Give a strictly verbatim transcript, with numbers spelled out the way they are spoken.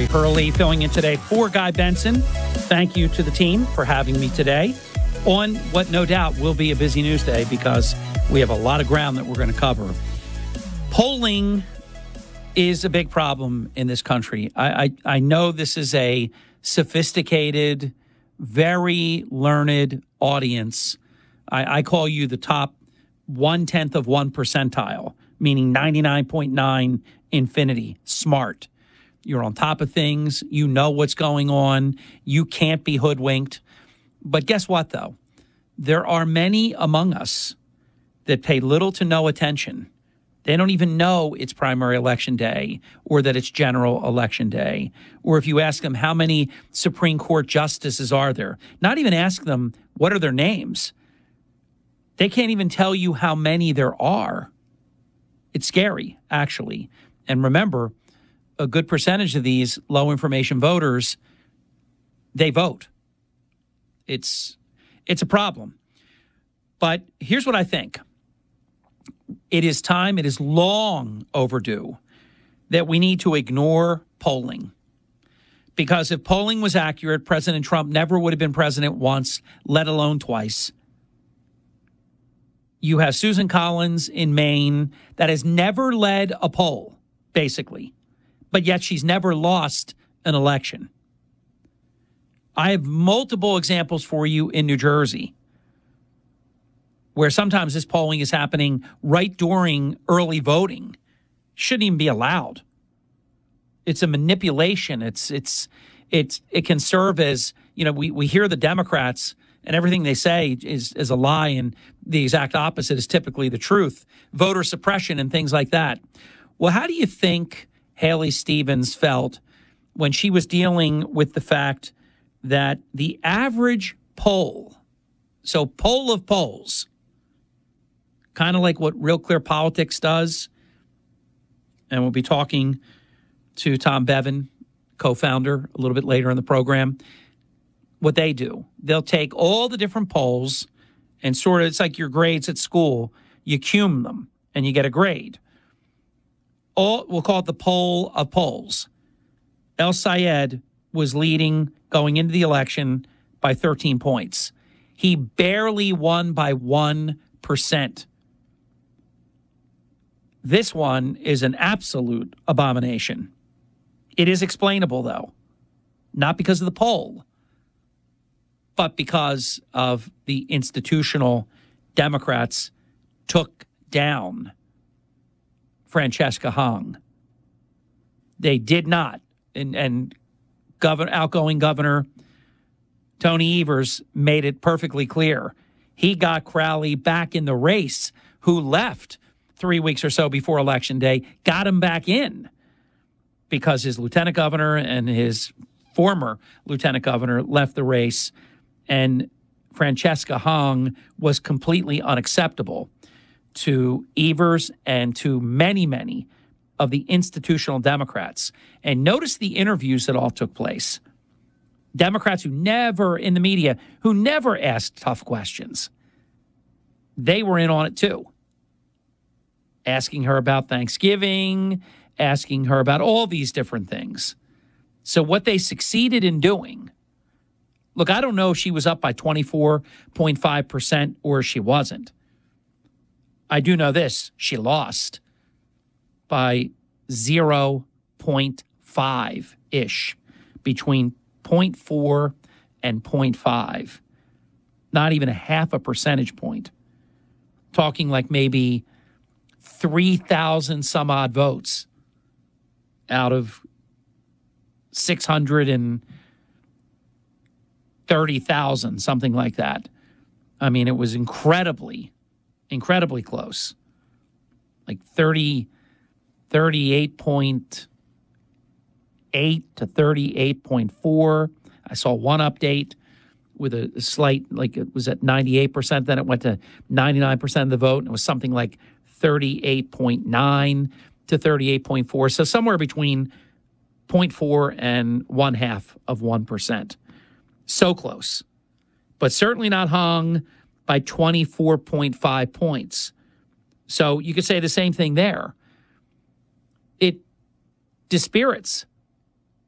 Gary Hurley filling in today for Guy Benson. Thank you to the team for having me today on what no doubt will be a busy news day because we have a lot of ground that we're going to cover. Polling is a big problem in this country. I, I, I know this is a sophisticated, very learned audience. I, I call you the top one-tenth of one percentile, meaning ninety-nine point nine infinity, smart. You're on top of things. You know what's going on. You can't be hoodwinked. But guess what, though? There are many among us that pay little to no attention. They don't even know it's primary election day or that it's general election day. Or if you ask them how many Supreme Court justices are there, not even ask them what are their names. They can't even tell you how many there are. It's scary, actually. And remember, a good percentage of these low information voters, they vote. It's it's a problem. But here's what I think. It is time, it is long overdue that we need to ignore polling. Because if polling was accurate, President Trump never would have been president once, let alone twice. You have Susan Collins in Maine that has never led a poll, basically, but yet she's never lost an election. I have multiple examples for you in New Jersey where sometimes this polling is happening right during early voting. Shouldn't even be allowed. It's a manipulation. It's it's it's it can serve as, you know, we, we hear the Democrats and everything they say is, is a lie, and the exact opposite is typically the truth. Voter suppression and things like that. Well, how do you think Haley Stevens felt when she was dealing with the fact that the average poll, so poll of polls, kind of like what Real Clear Politics does, and we'll be talking to Tom Bevan, co-founder, a little bit later in the program, what they do. They'll take all the different polls and sort of, it's like your grades at school. You cum them and you get a grade. All, we'll call it the poll of polls. El Sayed was leading going into the election by thirteen points. He barely won by one percent. This one is an absolute abomination. It is explainable, though, not because of the poll, but because of the institutional Democrats took down Francesca Hong. They did not. And, and governor, outgoing Governor Tony Evers made it perfectly clear. He got Crowley back in the race, who left three weeks or so before Election Day, got him back in because his lieutenant governor and his former lieutenant governor left the race, and Francesca Hong was completely unacceptable to Evers and to many, many of the institutional Democrats. And notice the interviews that all took place. Democrats who never, in the media, who never asked tough questions. They were in on it too. Asking her about Thanksgiving, asking her about all these different things. So what they succeeded in doing, look, I don't know if she was up by twenty-four point five percent or she wasn't. I do know this, she lost by zero point five-ish, between zero point four and zero point five. Not even a half a percentage point. Talking like maybe three thousand some odd votes out of six hundred thirty thousand, something like that. I mean, it was incredibly, incredibly close. Like thirty, thirty-eight point eight to thirty-eight point four. I saw one update with a slight, like it was at ninety-eight percent, then it went to ninety-nine percent of the vote, and it was something like thirty-eight point nine to thirty-eight point four. So somewhere between zero point four and one half of one percent. So close. But certainly not hung by twenty-four point five points. So you could say the same thing there. It dispirits